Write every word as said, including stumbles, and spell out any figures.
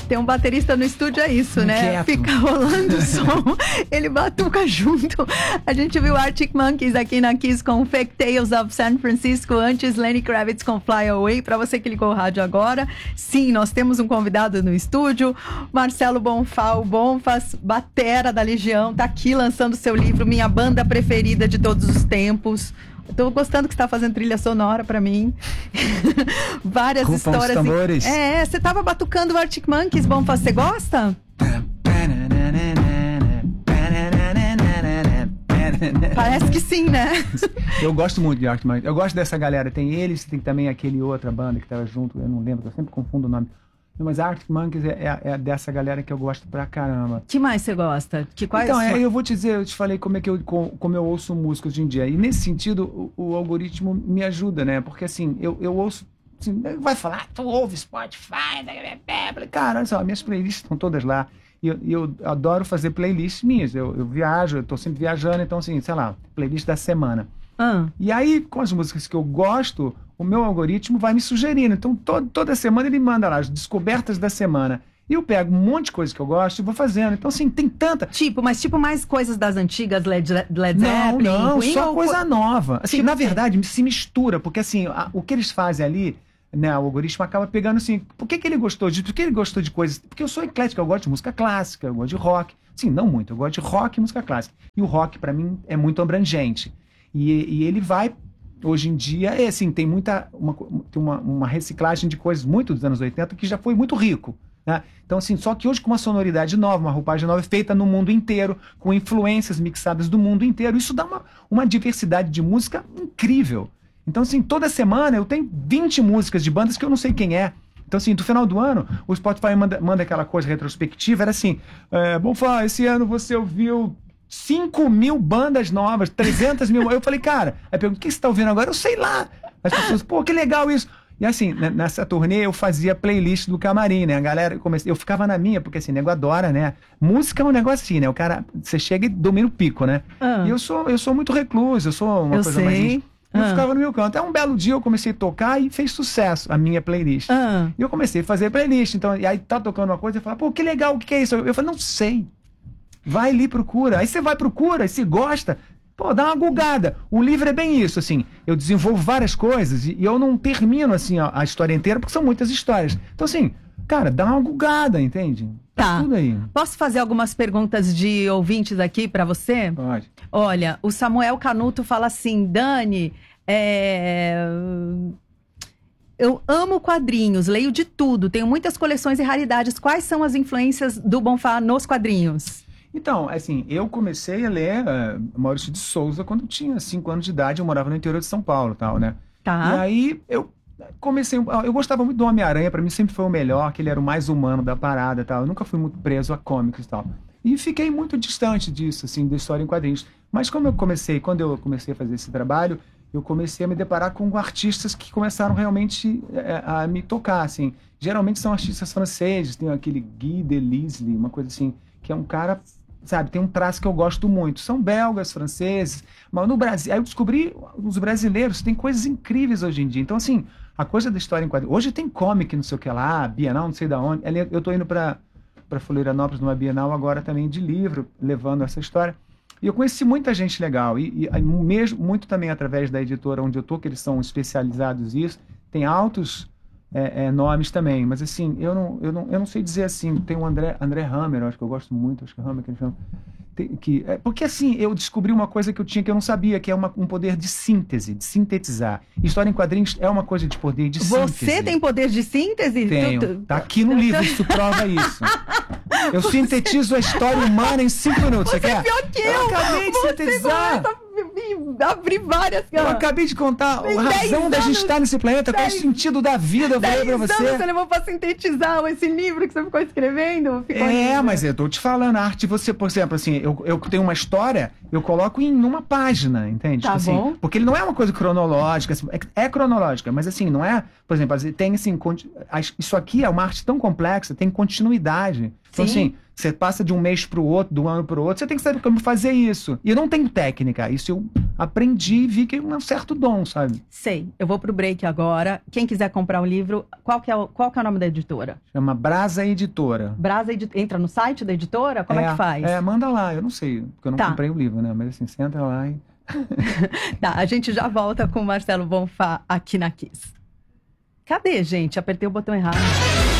Tem um baterista no estúdio, é isso, né? Inquieto. Fica rolando o som, ele batuca junto. A gente viu Arctic Monkeys aqui na Kiss com Fake Tales of San Francisco, antes Lenny Kravitz com Fly Away. Pra você que ligou o rádio agora, sim, nós temos um convidado no estúdio, Marcelo Bonfá, o Bonfas, batera da Legião, tá aqui lançando seu livro, Minha Banda Preferida de Todos os Tempos. Tô gostando que você tá fazendo trilha sonora pra mim. Várias Rufam os histórias. tambores. É, você tava batucando o Arctic Monkeys, Bonfá, você gosta? Parece que sim, né? Eu gosto muito de Arctic Monkeys. Eu gosto dessa galera. Tem eles, tem também aquele outra banda que tava junto, eu não lembro, eu sempre confundo o nome. Mas a Arctic Monkeys é, é, é dessa galera que eu gosto pra caramba. Que mais você gosta? Que quais Então, é, são? eu vou te dizer, eu te falei como é que eu, como, como eu ouço música hoje em dia. E nesse sentido, o, o algoritmo me ajuda, né? Porque assim, eu, eu ouço. Assim, vai falar, tu ouve Spotify, cara, olha só, minhas playlists estão todas lá. E eu, eu adoro fazer playlists minhas. Eu, eu viajo, eu tô sempre viajando, então assim, sei lá, playlist da semana. Ah. E aí, com as músicas que eu gosto, o meu algoritmo vai me sugerindo. Então, to toda semana ele manda lá as descobertas da semana. E eu pego um monte de coisa que eu gosto e vou fazendo. Então, assim, tem tanta... Tipo, mas tipo mais coisas das antigas, Led, Led Não, Zeppelin? não, Queen, só ou... coisa nova. Assim, Tipo na o quê? verdade, se mistura. Porque, assim, a, o que eles fazem ali, né, o algoritmo acaba pegando, assim, por que que ele gostou de... Por que ele gostou de coisas... Porque eu sou eclético, eu gosto de música clássica, eu gosto de rock. Sim, não muito, eu gosto de rock e música clássica. E o rock, pra mim, é muito abrangente. E, e ele vai... Hoje em dia, é assim, tem muita uma, tem uma, uma reciclagem de coisas muito dos anos oitenta que já foi muito rico, né? Então, assim, só que hoje com uma sonoridade nova, uma roupagem nova, feita no mundo inteiro, com influências mixadas do mundo inteiro, isso dá uma, uma diversidade de música incrível. Então, assim, toda semana eu tenho vinte músicas de bandas que eu não sei quem é. Então, assim, no final do ano, o Spotify manda, manda aquela coisa retrospectiva, era assim, é, Bonfá, esse ano você ouviu... cinco mil bandas novas, trezentas mil. Eu falei, cara, aí pergunto, o que você tá ouvindo agora? Eu sei lá. As pessoas, pô, que legal isso. E assim, nessa turnê eu fazia playlist do camarim, né? A galera, eu, comecei, eu ficava na minha, porque assim, nego adora, né? Música é um negócio assim, né? O cara, você chega e domina o pico, né? Ah. E eu sou, eu sou muito recluso, eu sou uma Eu coisa sei. mais íntima. Eu Ah. ficava no meu canto. Até um belo dia eu comecei a tocar e fez sucesso a minha playlist. Ah. E eu comecei a fazer playlist. Então, e aí tá tocando uma coisa e fala, pô, que legal, o que, que é isso? Eu, eu falei, não sei. Vai ali, procura. Aí você vai, procura, e se gosta, pô, dá uma gulgada. O livro é bem isso, assim. Eu desenvolvo várias coisas e, e eu não termino, assim, a, a história inteira, porque são muitas histórias. Então, assim, cara, dá uma gulgada, entende? Tá. Tudo aí. Posso fazer algumas perguntas de ouvintes aqui pra você? Pode. Olha, o Samuel Canuto fala assim, Dani, é... eu amo quadrinhos, leio de tudo, tenho muitas coleções e raridades. Quais são as influências do Bonfá nos quadrinhos? Então, assim, eu comecei a ler uh, Maurício de Souza quando eu tinha cinco anos de idade, eu morava no interior de São Paulo, tal, né? Tá. E aí eu comecei, eu gostava muito do Homem-Aranha, pra mim sempre foi o melhor, que ele era o mais humano da parada, tal. Eu nunca fui muito preso a comics e tal. E fiquei muito distante disso, assim, da história em quadrinhos. Mas como eu comecei, quando eu comecei a fazer esse trabalho, eu comecei a me deparar com artistas que começaram realmente é, a me tocar, assim. Geralmente são artistas franceses, tem aquele Guy Delisle, uma coisa assim, que é um cara, sabe, tem um traço que eu gosto muito. São belgas, franceses, mas no Brasil, aí eu descobri os brasileiros, tem coisas incríveis hoje em dia. Então, assim, a coisa da história em quadrinhos, hoje tem comic, não sei o que lá, Bienal, não sei da onde. Eu tô indo para para Florianópolis numa Bienal agora também de livro, levando essa história. E eu conheci muita gente legal, e, e mesmo, muito também através da editora onde eu tô, que eles são especializados nisso, tem altos é, é, nomes também, mas assim, eu não, eu, não, eu não sei dizer assim, tem o André, André Hammer, eu acho que eu gosto muito, acho que é Hammer que ele chama, tem, que, é, porque assim, eu descobri uma coisa que eu tinha que eu não sabia, que é uma, um poder de síntese, de sintetizar. História em quadrinhos é uma coisa de poder de síntese. Você tem poder de síntese? Tenho, Tu- tu- tá aqui no livro, isso prova isso. Eu sintetizo a história humana em cinco minutos, você, Você é quer? pior que eu! Eu acabei de Você sintetizar! começa a me abrir várias... Eu acabei de contar Em a razão dez da gente anos, estar nesse planeta, qual é o dez- sentido da vida, eu falei pra Dez você. anos você levou pra sintetizar esse livro que você ficou escrevendo? Ficou É, lindo. mas eu tô te falando, a arte, você, por exemplo, assim, eu, eu tenho uma história eu coloco em uma página, entende? Tá Tipo bom. assim, porque ele não é uma coisa cronológica, assim, é, é cronológica, mas assim, não é, por exemplo, tem assim, isso aqui é uma arte tão complexa, tem continuidade. Então, Sim. assim, você passa de um mês pro outro, de um ano pro outro, você tem que saber como fazer isso. E eu não tenho técnica, isso eu aprendi e vi que é um certo dom, sabe? Sei. Eu vou pro break agora. Quem quiser comprar o livro, qual que é o, qual que é o nome da editora? Chama Brasa Editora. Brasa Editora. Entra no site da editora? Como é, é que faz? É, manda lá, eu não sei, porque eu não Tá. comprei o livro, né? Mas assim, você entra lá e... Tá, a gente já volta com o Marcelo Bonfá aqui na Kiss. Cadê, gente? Apertei o botão errado.